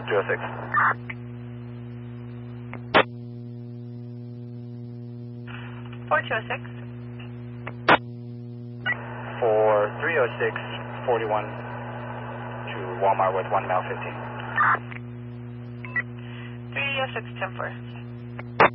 306. For 206. For 306, 41 to Walmart with 1 mile 15. 306, 10-4.